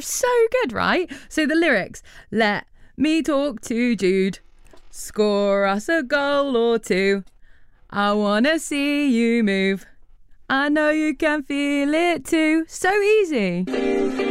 so good, right? So the lyrics, let me talk to Jude, score us a goal or two. I wanna see you move. I know you can feel it too. So easy.